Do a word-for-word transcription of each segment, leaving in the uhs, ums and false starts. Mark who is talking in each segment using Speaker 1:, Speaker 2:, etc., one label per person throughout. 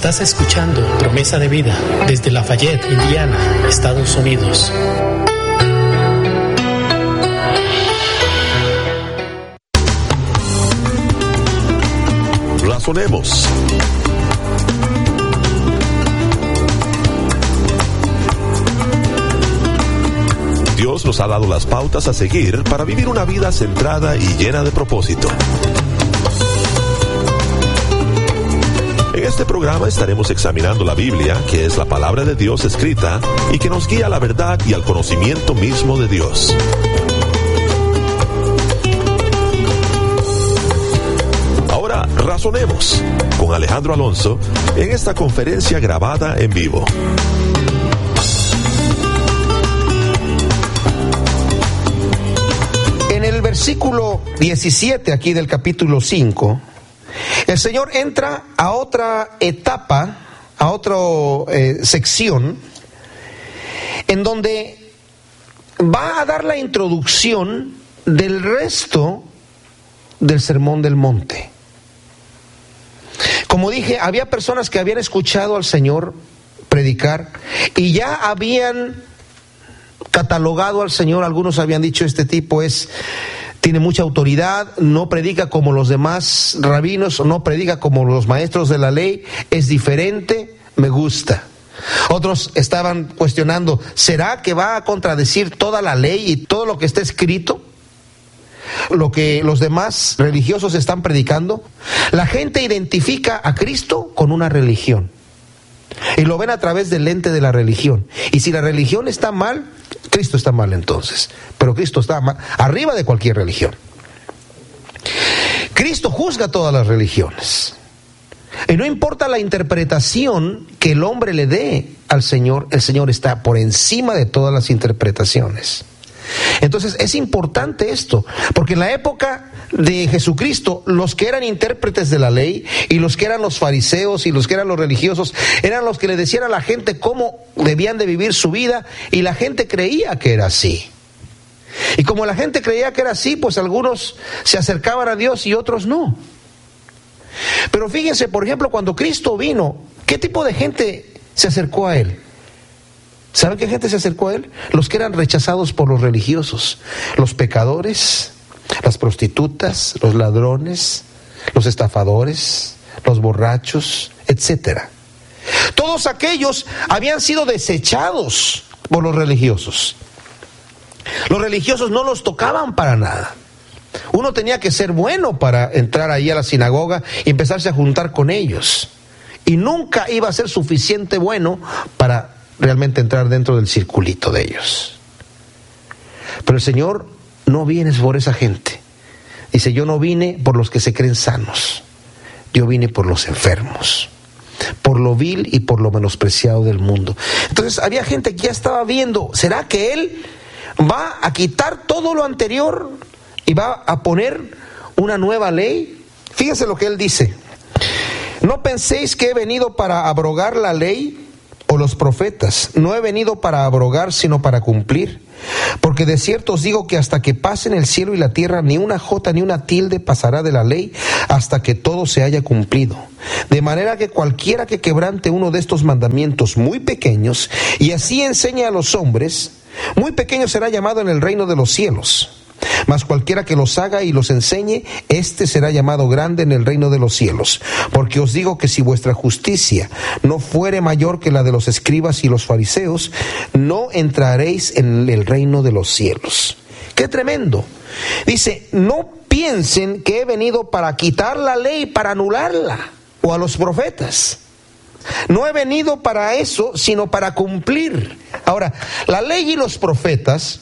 Speaker 1: Estás escuchando Promesa de Vida desde Lafayette, Indiana, Estados Unidos.
Speaker 2: Razonemos. Dios nos ha dado las pautas a seguir para vivir una vida centrada y llena de propósito. En este programa estaremos examinando la Biblia, que es la palabra de Dios escrita y que nos guía a la verdad y al conocimiento mismo de Dios. Ahora razonemos con Alejandro Alonso en esta conferencia grabada en vivo.
Speaker 3: En el versículo diecisiete aquí del capítulo cinco, el Señor entra a otra etapa, a otra eh, sección, en donde va a dar la introducción del resto del Sermón del Monte. Como dije, había personas que habían escuchado al Señor predicar y ya habían catalogado al Señor. Algunos habían dicho: este tipo es... tiene mucha autoridad, no predica como los demás rabinos, no predica como los maestros de la ley, es diferente, me gusta. Otros estaban cuestionando: ¿será que va a contradecir toda la ley y todo lo que está escrito? Lo que los demás religiosos están predicando. La gente identifica a Cristo con una religión y lo ven a través del lente de la religión. Y si la religión está mal, Cristo está mal entonces. Pero Cristo está mal, arriba de cualquier religión. Cristo juzga todas las religiones. Y no importa la interpretación que el hombre le dé al Señor, el Señor está por encima de todas las interpretaciones. Entonces es importante esto, porque en la época de Jesucristo, los que eran intérpretes de la ley y los que eran los fariseos y los que eran los religiosos eran los que le decían a la gente cómo debían de vivir su vida, y la gente creía que era así. Y como la gente creía que era así, pues algunos se acercaban a Dios y otros no. Pero fíjense, por ejemplo, cuando Cristo vino, ¿qué tipo de gente se acercó a Él? ¿Saben qué gente se acercó a Él? Los que eran rechazados por los religiosos, los pecadores, las prostitutas, los ladrones, los estafadores, los borrachos, etcétera. Todos aquellos habían sido desechados por los religiosos. Los religiosos no los tocaban para nada. Uno tenía que ser bueno para entrar ahí a la sinagoga y empezarse a juntar con ellos. Y nunca iba a ser suficiente bueno para realmente entrar dentro del circulito de ellos. Pero el Señor no viene por esa gente. Dice: yo no vine por los que se creen sanos, yo vine por los enfermos, por lo vil y por lo menospreciado del mundo. Entonces había gente que ya estaba viendo: ¿será que Él va a quitar todo lo anterior y va a poner una nueva ley? Fíjense lo que Él dice: no penséis que he venido para abrogar la ley o los profetas. No he venido para abrogar, sino para cumplir. Porque de cierto os digo que hasta que pasen el cielo y la tierra, ni una jota ni una tilde pasará de la ley, hasta que todo se haya cumplido. De manera que cualquiera que quebrante uno de estos mandamientos muy pequeños, y así enseñe a los hombres, muy pequeño será llamado en el reino de los cielos. Mas cualquiera que los haga y los enseñe, éste será llamado grande en el reino de los cielos. Porque os digo que si vuestra justicia no fuere mayor que la de los escribas y los fariseos, no entraréis en el reino de los cielos. ¡Qué tremendo! Dice: no piensen que he venido para quitar la ley, para anularla, o a los profetas. No he venido para eso, sino para cumplir. Ahora, la ley y los profetas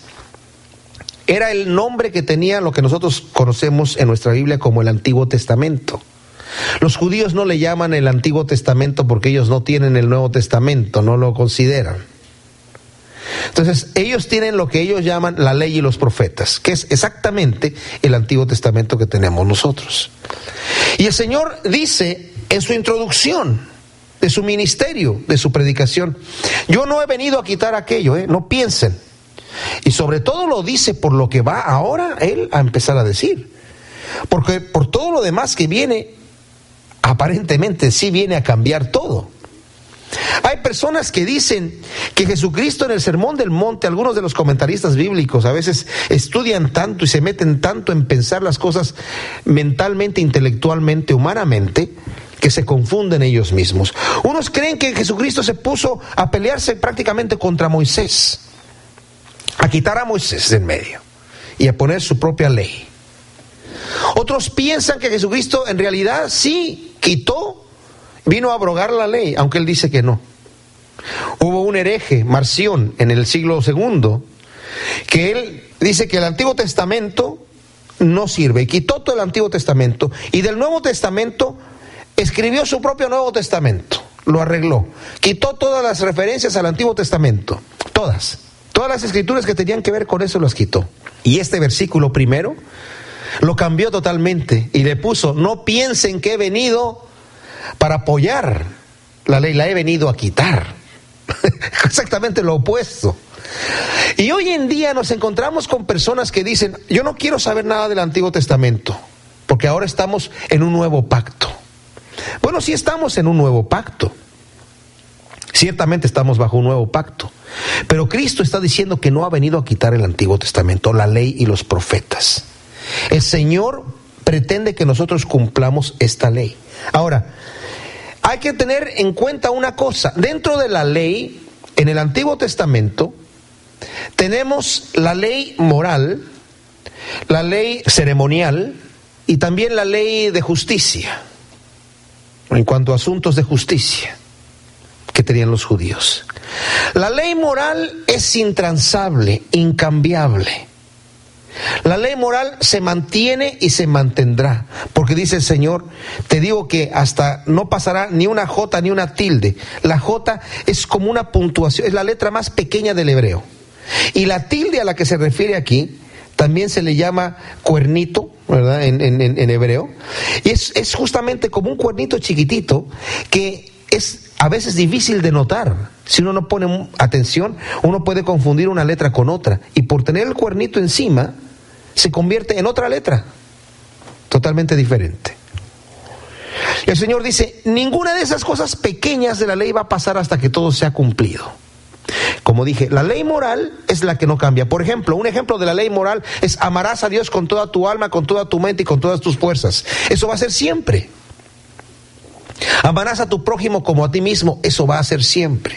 Speaker 3: era el nombre que tenía lo que nosotros conocemos en nuestra Biblia como el Antiguo Testamento. Los judíos no le llaman el Antiguo Testamento porque ellos no tienen el Nuevo Testamento, no lo consideran. Entonces, ellos tienen lo que ellos llaman la ley y los profetas, que es exactamente el Antiguo Testamento que tenemos nosotros. Y el Señor dice en su introducción de su ministerio, de su predicación: yo no he venido a quitar aquello, ¿eh? No piensen. Y sobre todo lo dice por lo que va ahora Él a empezar a decir. Porque por todo lo demás que viene, aparentemente sí viene a cambiar todo. Hay personas que dicen que Jesucristo en el Sermón del Monte, algunos de los comentaristas bíblicos a veces estudian tanto y se meten tanto en pensar las cosas mentalmente, intelectualmente, humanamente, que se confunden ellos mismos. Unos creen que Jesucristo se puso a pelearse prácticamente contra Moisés, a quitar a Moisés de en medio y a poner su propia ley. Otros piensan que Jesucristo en realidad sí quitó, vino a abrogar la ley, aunque él dice que no. Hubo un hereje, Marción, en el siglo segundo, que él dice que el Antiguo Testamento no sirve, y quitó todo el Antiguo Testamento, y del Nuevo Testamento escribió su propio Nuevo Testamento, lo arregló, quitó todas las referencias al Antiguo Testamento, todas, todas las escrituras que tenían que ver con eso las quitó. Y este versículo primero lo cambió totalmente y le puso: no piensen que he venido para apoyar la ley, la he venido a quitar. Exactamente lo opuesto. Y hoy en día nos encontramos con personas que dicen: yo no quiero saber nada del Antiguo Testamento, porque ahora estamos en un nuevo pacto. Bueno, sí estamos en un nuevo pacto. Ciertamente estamos bajo un nuevo pacto. Pero Cristo está diciendo que no ha venido a quitar el Antiguo Testamento, la ley y los profetas. El Señor pretende que nosotros cumplamos esta ley. Ahora, hay que tener en cuenta una cosa. Dentro de la ley, en el Antiguo Testamento, tenemos la ley moral, la ley ceremonial y también la ley de justicia, en cuanto a asuntos de justicia que tenían los judíos. La ley moral es intransable, incambiable. La ley moral se mantiene y se mantendrá, porque dice el Señor: te digo que hasta no pasará ni una jota ni una tilde. La jota es como una puntuación, es la letra más pequeña del hebreo. Y la tilde a la que se refiere aquí también se le llama cuernito, ¿verdad? En, en, en hebreo. Y es, es justamente como un cuernito chiquitito que es a veces difícil de notar. Si uno no pone atención, uno puede confundir una letra con otra. Y por tener el cuernito encima, se convierte en otra letra, totalmente diferente. El Señor dice: ninguna de esas cosas pequeñas de la ley va a pasar hasta que todo sea cumplido. Como dije, la ley moral es la que no cambia. Por ejemplo, un ejemplo de la ley moral es: amarás a Dios con toda tu alma, con toda tu mente y con todas tus fuerzas. Eso va a ser siempre. Amarás a tu prójimo como a ti mismo. Eso va a ser siempre.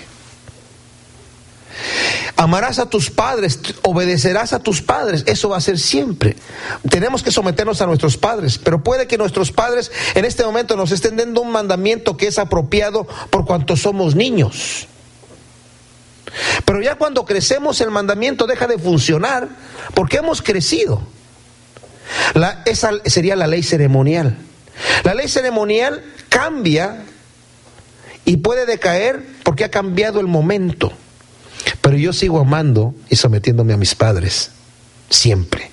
Speaker 3: Amarás a tus padres, obedecerás a tus padres. Eso va a ser siempre. Tenemos que someternos a nuestros padres, pero puede que nuestros padres en este momento nos estén dando un mandamiento que es apropiado por cuanto somos niños. Pero ya cuando crecemos, el mandamiento deja de funcionar porque hemos crecido. La, esa sería la ley ceremonial. La ley ceremonial cambia y puede decaer porque ha cambiado el momento. Pero yo sigo amando y sometiéndome a mis padres siempre.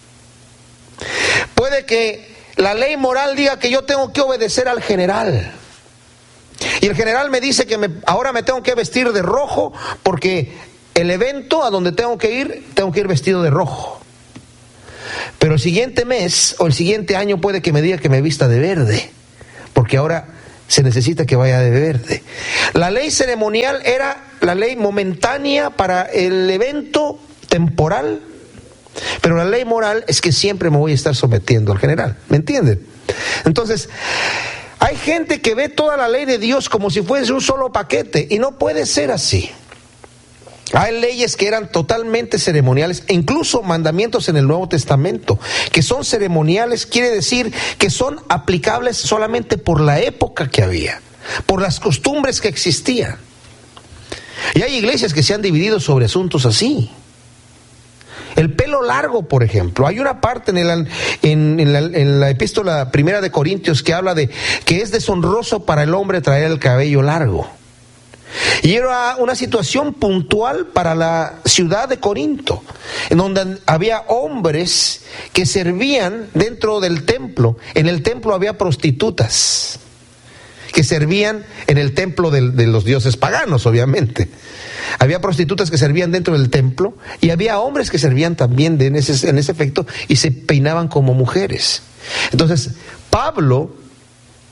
Speaker 3: Puede que la ley moral diga que yo tengo que obedecer al general. Y el general me dice que me, ahora me tengo que vestir de rojo porque el evento a donde tengo que ir, tengo que ir vestido de rojo. Pero el siguiente mes o el siguiente año puede que me diga que me vista de verde, porque ahora se necesita que vaya de verde. La ley ceremonial era la ley momentánea para el evento temporal, pero la ley moral es que siempre me voy a estar sometiendo al general. ¿Me entienden? Entonces, hay gente que ve toda la ley de Dios como si fuese un solo paquete, y no puede ser así. Hay leyes que eran totalmente ceremoniales, e incluso mandamientos en el Nuevo Testamento, que son ceremoniales, quiere decir que son aplicables solamente por la época que había, por las costumbres que existían. Y hay iglesias que se han dividido sobre asuntos así. El pelo largo, por ejemplo. Hay una parte en, el, en, en, la, en la epístola primera de Corintios que habla de que es deshonroso para el hombre traer el cabello largo. Y era una situación puntual para la ciudad de Corinto, en donde había hombres que servían dentro del templo. En el templo había prostitutas que servían en el templo de, de los dioses paganos, obviamente. Había prostitutas que servían dentro del templo y había hombres que servían también de, en, ese, en ese efecto y se peinaban como mujeres. Entonces, Pablo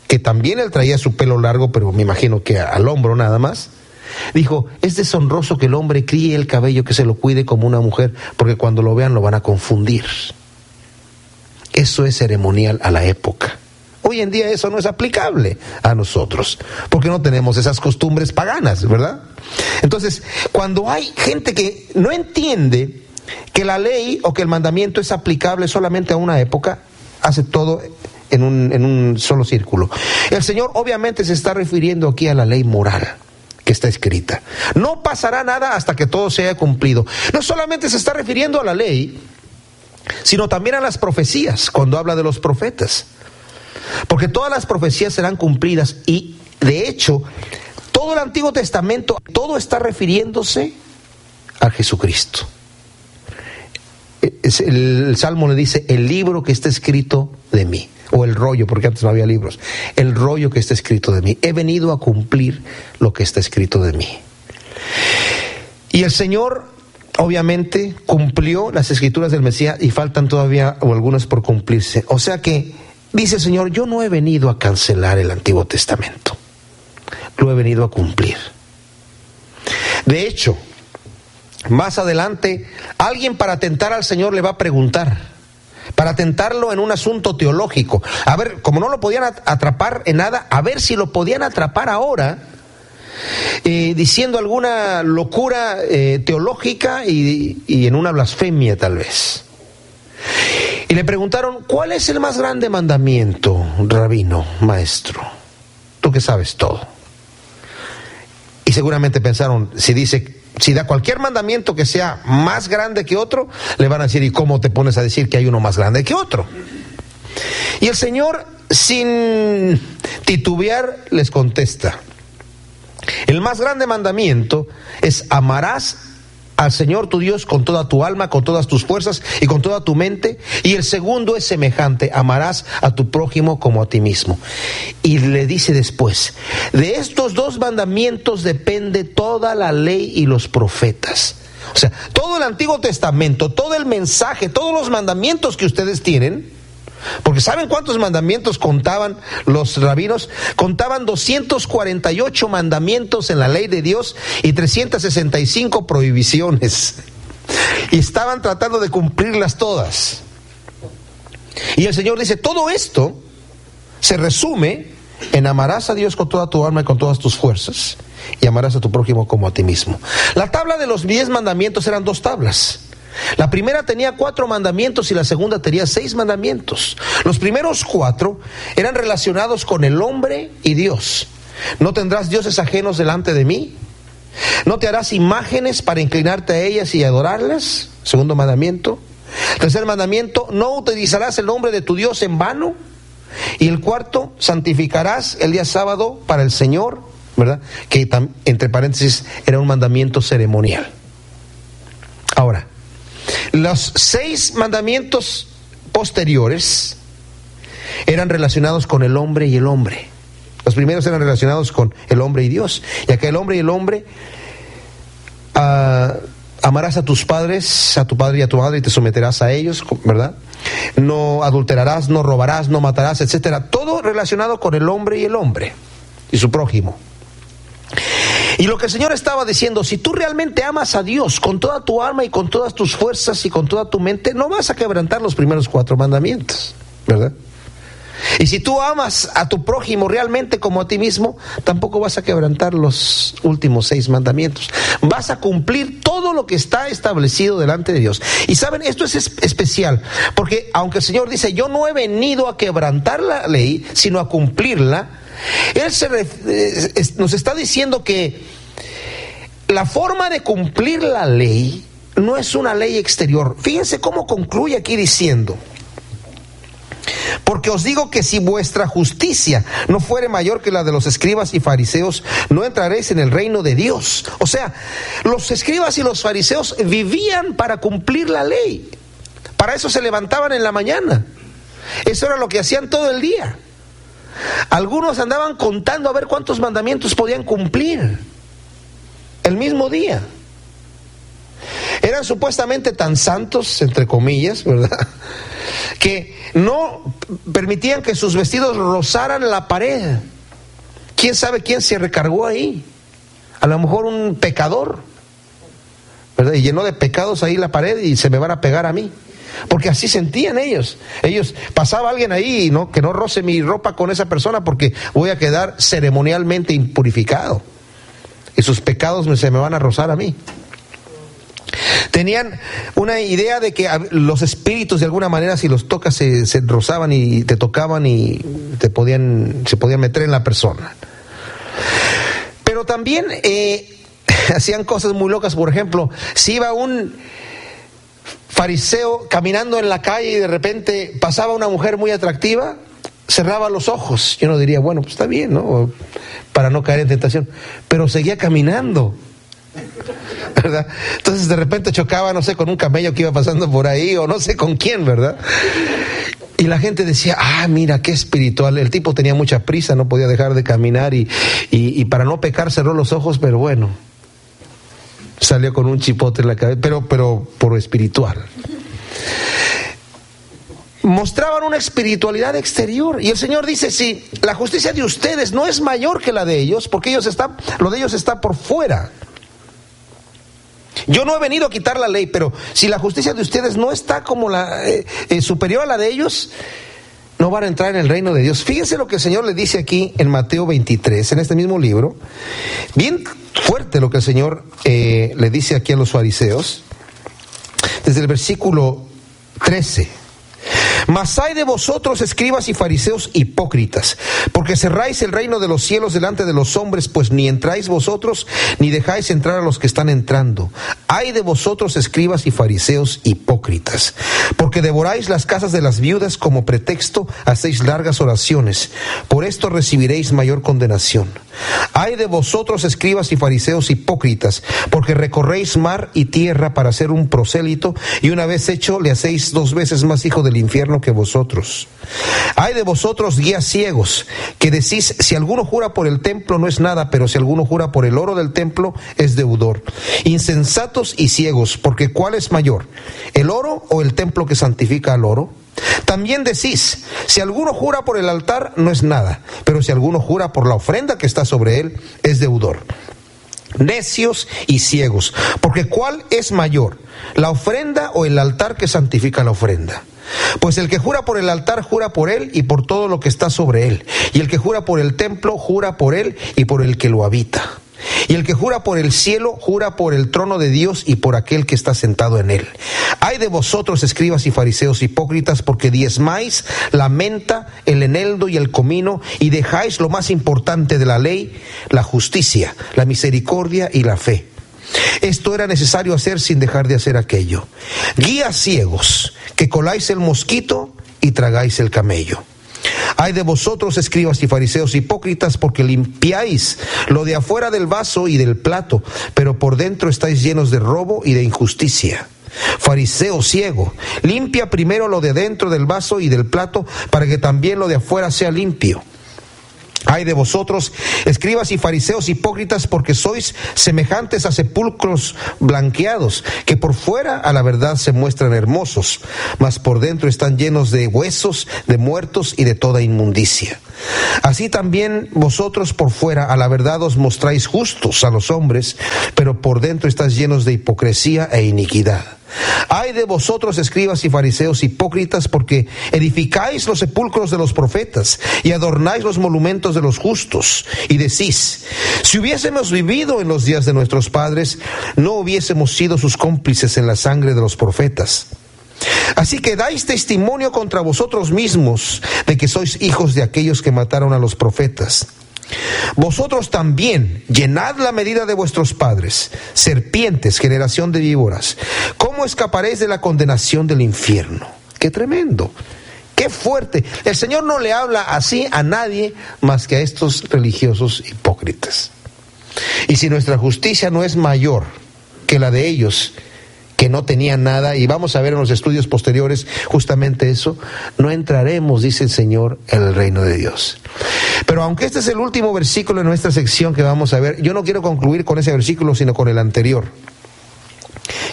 Speaker 3: que también él traía su pelo largo, pero me imagino que al hombro nada más, dijo: es deshonroso que el hombre críe el cabello, que se lo cuide como una mujer, porque cuando lo vean lo van a confundir. Eso es ceremonial a la época. Hoy en día eso no es aplicable a nosotros, porque no tenemos esas costumbres paganas, ¿verdad? Entonces, cuando hay gente que no entiende que la ley o que el mandamiento es aplicable solamente a una época, hace todo en un, en un solo círculo. El Señor obviamente se está refiriendo aquí a la ley moral que está escrita. No pasará nada hasta que todo se haya cumplido. No solamente se está refiriendo a la ley, sino también a las profecías, cuando habla de los profetas. Porque todas las profecías serán cumplidas, y de hecho, todo el Antiguo Testamento, todo está refiriéndose a Jesucristo. El Salmo le dice: el libro que está escrito de mí, o el rollo, porque antes no había libros, el rollo que está escrito de mí. He venido a cumplir lo que está escrito de mí. Y el Señor obviamente cumplió las escrituras del Mesías, y faltan todavía o algunas por cumplirse. O sea que dice el Señor: yo no he venido a cancelar el Antiguo Testamento, lo he venido a cumplir. De hecho, más adelante, alguien para tentar al Señor le va a preguntar, para tentarlo en un asunto teológico. A ver, como no lo podían atrapar en nada, a ver si lo podían atrapar ahora, eh, diciendo alguna locura eh, teológica y, y en una blasfemia tal vez. Y le preguntaron: ¿cuál es el más grande mandamiento, rabino, maestro? Tú que sabes todo. Y seguramente pensaron, si dice, si da cualquier mandamiento que sea más grande que otro, le van a decir: ¿y cómo te pones a decir que hay uno más grande que otro? Y el Señor, sin titubear, les contesta: el más grande mandamiento es: amarás al Señor tu Dios con toda tu alma, con todas tus fuerzas y con toda tu mente. Y el segundo es semejante: amarás a tu prójimo como a ti mismo. Y le dice después: de estos dos mandamientos depende toda la ley y los profetas. O sea, todo el Antiguo Testamento, todo el mensaje, todos los mandamientos que ustedes tienen, porque ¿saben cuántos mandamientos contaban los rabinos? Contaban doscientos cuarenta y ocho mandamientos en la ley de Dios y trescientas sesenta y cinco prohibiciones. Y estaban tratando de cumplirlas todas. Y el Señor dice: todo esto se resume en: amarás a Dios con toda tu alma y con todas tus fuerzas, y amarás a tu prójimo como a ti mismo. La tabla de los diez mandamientos eran dos tablas. La primera tenía cuatro mandamientos y la segunda tenía seis mandamientos. Los primeros cuatro eran relacionados con el hombre y Dios. No tendrás dioses ajenos delante de mí. No te harás imágenes para inclinarte a ellas y adorarlas. Segundo mandamiento. Tercer mandamiento: no utilizarás el nombre de tu Dios en vano. Y el cuarto: santificarás el día sábado para el Señor, ¿verdad? Que entre paréntesis era un mandamiento ceremonial. Ahora, los seis mandamientos posteriores eran relacionados con el hombre y el hombre. Los primeros eran relacionados con el hombre y Dios. Y acá el hombre y el hombre: uh, amarás a tus padres, a tu padre y a tu madre, y te someterás a ellos, ¿verdad? No adulterarás, no robarás, no matarás, etcétera. Todo relacionado con el hombre y el hombre y su prójimo. Y lo que el Señor estaba diciendo: si tú realmente amas a Dios con toda tu alma y con todas tus fuerzas y con toda tu mente, no vas a quebrantar los primeros cuatro mandamientos, ¿verdad? Y si tú amas a tu prójimo realmente como a ti mismo, tampoco vas a quebrantar los últimos seis mandamientos. Vas a cumplir todo lo que está establecido delante de Dios. Y saben, esto es especial, porque aunque el Señor dice: yo no he venido a quebrantar la ley, sino a cumplirla, Él se ref- nos está diciendo que la forma de cumplir la ley no es una ley exterior. Fíjense cómo concluye aquí diciendo: porque os digo que si vuestra justicia no fuere mayor que la de los escribas y fariseos, no entraréis en el reino de Dios. O sea, los escribas y los fariseos vivían para cumplir la ley. Para eso se levantaban en la mañana. Eso era lo que hacían todo el día. Algunos andaban contando a ver cuántos mandamientos podían cumplir el mismo día. Eran supuestamente tan santos, entre comillas, ¿verdad?, que no permitían que sus vestidos rozaran la pared. ¿Quién sabe quién se recargó ahí? A lo mejor un pecador, ¿verdad? Y llenó de pecados ahí la pared y se me van a pegar a mí. Porque así sentían ellos. Ellos, pasaba alguien ahí y no, que no roce mi ropa con esa persona porque voy a quedar ceremonialmente impurificado. Y sus pecados me, se me van a rozar a mí. Tenían una idea de que los espíritus de alguna manera si los tocas se, se rozaban y te tocaban y te podían, se podían meter en la persona. Pero también eh, hacían cosas muy locas. Por ejemplo, si iba un fariseo caminando en la calle y de repente pasaba una mujer muy atractiva, cerraba los ojos. Yo no diría, bueno, pues está bien, ¿no?, para no caer en tentación, pero seguía caminando, ¿verdad? Entonces de repente chocaba, no sé, con un camello que iba pasando por ahí o no sé con quién, ¿verdad? Y la gente decía, ah, mira, qué espiritual. El tipo tenía mucha prisa, no podía dejar de caminar y, y, y para no pecar cerró los ojos, pero bueno, salió con un chipote en la cabeza, pero, pero por espiritual. Mostraban una espiritualidad exterior. Y el Señor dice, si la justicia de ustedes no es mayor que la de ellos, porque ellos están, lo de ellos está por fuera. Yo no he venido a quitar la ley, pero si la justicia de ustedes no está como la eh, eh, superior a la de ellos, no van a entrar en el reino de Dios. Fíjense lo que el Señor le dice aquí en Mateo veintitrés, en este mismo libro. Bien fuerte lo que el Señor eh, le dice aquí a los fariseos, desde el versículo trece. Mas hay de vosotros, escribas y fariseos hipócritas, porque cerráis el reino de los cielos delante de los hombres, pues ni entráis vosotros, ni dejáis entrar a los que están entrando. Hay de vosotros, escribas y fariseos hipócritas, porque devoráis las casas de las viudas, como pretexto hacéis largas oraciones. Por esto recibiréis mayor condenación. Hay de vosotros, escribas y fariseos hipócritas, porque recorréis mar y tierra para hacer un prosélito, y una vez hecho le hacéis dos veces más hijo del infierno que vosotros. Hay de vosotros, guías ciegos, que decís, si alguno jura por el templo no es nada, pero si alguno jura por el oro del templo es deudor. Insensatos y ciegos, porque ¿cuál es mayor, el oro o el templo que santifica al oro? También decís, si alguno jura por el altar no es nada, pero si alguno jura por la ofrenda que está sobre él es deudor. Necios y ciegos, porque ¿cuál es mayor, la ofrenda o el altar que santifica la ofrenda? Pues el que jura por el altar jura por él y por todo lo que está sobre él, y el que jura por el templo jura por él y por el que lo habita. Y el que jura por el cielo, jura por el trono de Dios y por aquel que está sentado en él. Ay de vosotros, escribas y fariseos hipócritas, porque diezmáis la menta, el eneldo y el comino, y dejáis lo más importante de la ley, la justicia, la misericordia y la fe. Esto era necesario hacer sin dejar de hacer aquello. Guías ciegos, que coláis el mosquito y tragáis el camello. Ay de vosotros, escribas y fariseos hipócritas, porque limpiáis lo de afuera del vaso y del plato, pero por dentro estáis llenos de robo y de injusticia. Fariseo ciego, limpia primero lo de dentro del vaso y del plato, para que también lo de afuera sea limpio. Ay de vosotros, escribas y fariseos hipócritas, porque sois semejantes a sepulcros blanqueados, que por fuera a la verdad se muestran hermosos, mas por dentro están llenos de huesos, de muertos y de toda inmundicia. Así también vosotros por fuera a la verdad os mostráis justos a los hombres, pero por dentro estáis llenos de hipocresía e iniquidad. Ay de vosotros, escribas y fariseos hipócritas, porque edificáis los sepulcros de los profetas y adornáis los monumentos de los justos, y decís, si hubiésemos vivido en los días de nuestros padres, no hubiésemos sido sus cómplices en la sangre de los profetas. Así que dais testimonio contra vosotros mismos de que sois hijos de aquellos que mataron a los profetas. Vosotros también llenad la medida de vuestros padres, serpientes, generación de víboras. ¿Cómo escaparéis de la condenación del infierno? ¡Qué tremendo! ¡Qué fuerte! El Señor no le habla así a nadie más que a estos religiosos hipócritas. Y si nuestra justicia no es mayor que la de ellos, que no tenían nada, y vamos a ver en los estudios posteriores justamente eso, no entraremos, dice el Señor, en el reino de Dios. Pero aunque este es el último versículo en nuestra sección que vamos a ver, yo no quiero concluir con ese versículo, sino con el anterior,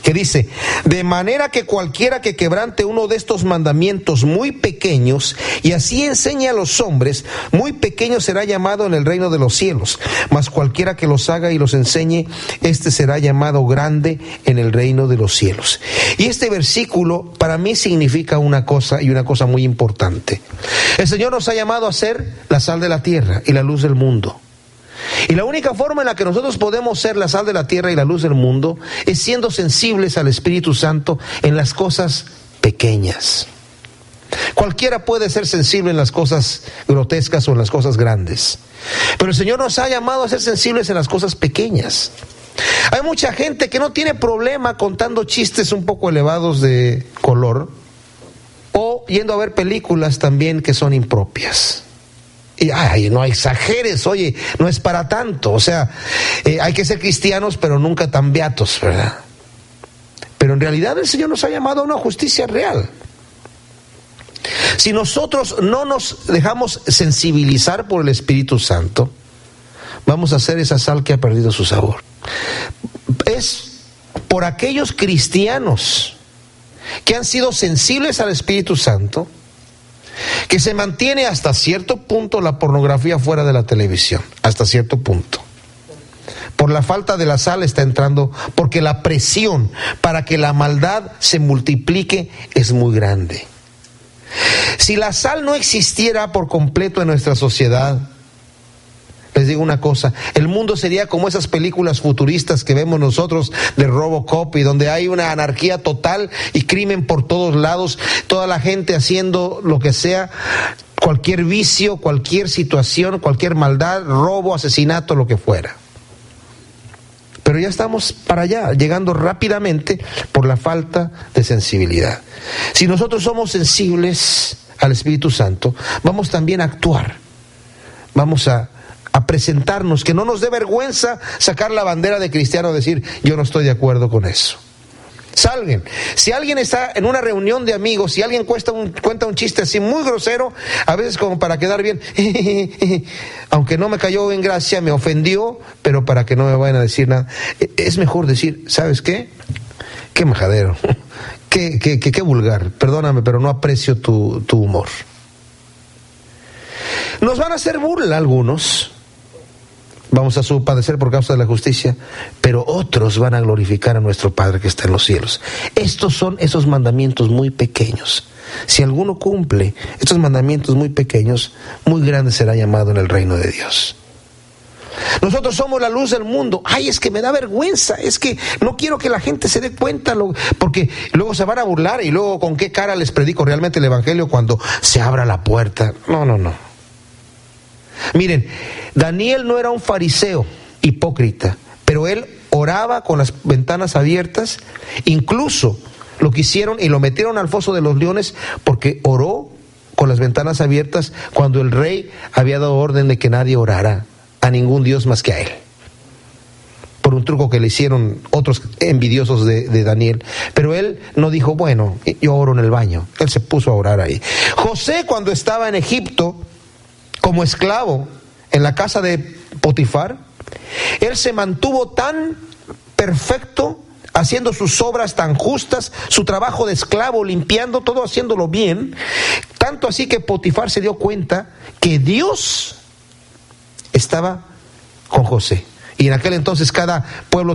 Speaker 3: que dice: de manera que cualquiera que quebrante uno de estos mandamientos muy pequeños y así enseñe a los hombres, muy pequeño será llamado en el reino de los cielos, mas cualquiera que los haga y los enseñe, este será llamado grande en el reino de los cielos. Y este versículo para mí significa una cosa, y una cosa muy importante. El Señor nos ha llamado a ser la sal de la tierra y la luz del mundo. Y la única forma en la que nosotros podemos ser la sal de la tierra y la luz del mundo es siendo sensibles al Espíritu Santo en las cosas pequeñas. Cualquiera puede ser sensible en las cosas grotescas o en las cosas grandes, pero el Señor nos ha llamado a ser sensibles en las cosas pequeñas. Hay mucha gente que no tiene problema contando chistes un poco elevados de color o yendo a ver películas también que son impropias. Y ay, no exageres, oye, no es para tanto. O sea, eh, hay que ser cristianos, pero nunca tan beatos, ¿verdad? Pero en realidad el Señor nos ha llamado a una justicia real. Si nosotros no nos dejamos sensibilizar por el Espíritu Santo, vamos a hacer esa sal que ha perdido su sabor. Es por aquellos cristianos que han sido sensibles al Espíritu Santo que se mantiene hasta cierto punto la pornografía fuera de la televisión, hasta cierto punto. Por la falta de la sal está entrando, porque la presión para que la maldad se multiplique es muy grande. Si la sal no existiera por completo en nuestra sociedad, les digo una cosa, el mundo sería como esas películas futuristas que vemos nosotros de Robocop, y donde hay una anarquía total y crimen por todos lados, toda la gente haciendo lo que sea, cualquier vicio, cualquier situación, cualquier maldad, robo, asesinato, lo que fuera. Pero ya estamos para allá, llegando rápidamente por la falta de sensibilidad. Si nosotros somos sensibles al Espíritu Santo, vamos también a actuar, vamos a a presentarnos, que no nos dé vergüenza sacar la bandera de cristiano, decir yo no estoy de acuerdo con eso. Salgan. Si alguien está en una reunión de amigos, si alguien cuenta un, cuenta un chiste así muy grosero, a veces como para quedar bien, aunque no me cayó en gracia, me ofendió, pero para que no me vayan a decir nada, es mejor decir, ¿sabes qué? Qué majadero, qué, qué, qué, qué vulgar, perdóname, pero no aprecio tu, tu humor. Nos van a hacer burla algunos, vamos a padecer por causa de la justicia, pero otros van a glorificar a nuestro Padre que está en los cielos. Estos son esos mandamientos muy pequeños. Si alguno cumple estos mandamientos muy pequeños, muy grande será llamado en el reino de Dios. Nosotros somos la luz del mundo. Ay, es que me da vergüenza, es que no quiero que la gente se dé cuenta, lo, porque luego se van a burlar y luego con qué cara les predico realmente el evangelio cuando se abra la puerta. No, no, no. Miren, Daniel no era un fariseo hipócrita, pero él oraba con las ventanas abiertas. Incluso lo quisieron y lo metieron al foso de los leones porque oró con las ventanas abiertas cuando el rey había dado orden de que nadie orara a ningún Dios más que a él, por un truco que le hicieron otros envidiosos de, de Daniel. Pero él no dijo, bueno, yo oro en el baño. Él se puso a orar ahí. José, cuando estaba en Egipto como esclavo en la casa de Potifar, él se mantuvo tan perfecto, haciendo sus obras tan justas, su trabajo de esclavo, limpiando, todo haciéndolo bien, tanto así que Potifar se dio cuenta que Dios estaba con José. Y en aquel entonces cada pueblo